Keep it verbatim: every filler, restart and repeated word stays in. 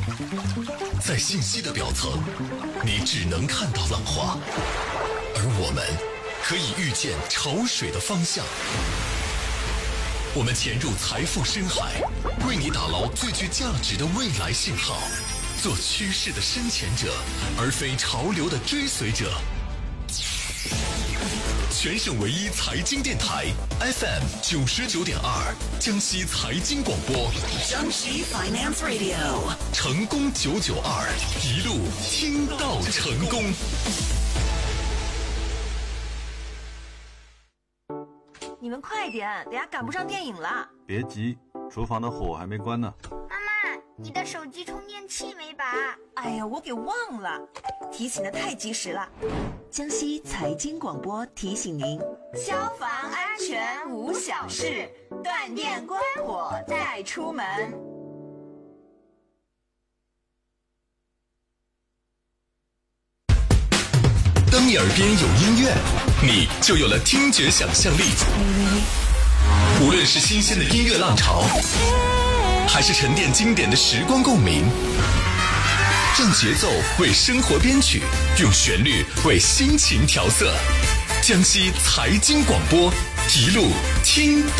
在信息的表层，你只能看到浪花，而我们可以预见潮水的方向。我们潜入财富深海，为你打捞最具价值的未来信号，做趋势的深潜者，而非潮流的追随者。全省唯一财经电台 F M 九十九点二，江西财经广播， 江西 Finance Radio， 成功九九二，一路听到成功。 你们快点，等下赶不上电影了。 别急，厨房的火还没关呢。 妈妈，你的手机充电器没拔？ 哎呀，我给忘了，提醒的太及时了。 江西财经广播提醒您： 消防安全无小事，断电关火再出门。 当你耳边有音乐，你就有了听觉想象力。无论是新鲜的音乐浪潮，还是沉淀经典的时光共鸣，让节奏为生活编曲，用旋律为心情调色。江西财经广播，一路听到